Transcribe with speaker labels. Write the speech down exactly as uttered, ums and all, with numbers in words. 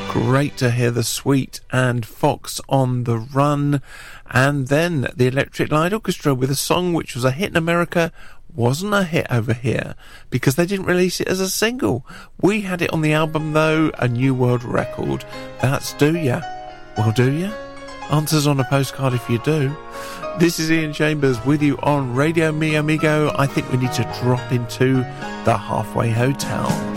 Speaker 1: Great to hear the Sweet and Fox on the Run. And then the Electric Light Orchestra with a song which was a hit in America, wasn't a hit over here because they didn't release it as a single. We had it on the album though, a New World record. That's Do Ya? Well, do ya? Answers on a postcard if you do. This is Ian Chambers with you on Radio Mi Amigo. I think we need to drop into the Halfway Hotel.